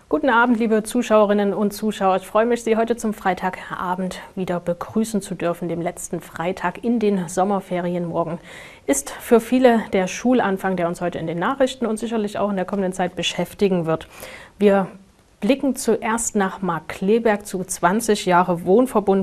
Guten Abend, liebe Zuschauerinnen und Zuschauer. Ich freue mich, Sie heute zum Freitagabend wieder begrüßen zu dürfen, dem letzten Freitag in den Sommerferien. Morgen ist für viele der Schulanfang, der uns heute in den Nachrichten und sicherlich auch in der kommenden Zeit beschäftigen wird. Wir blicken zuerst nach Markkleeberg zu 20 Jahre Wohnverbund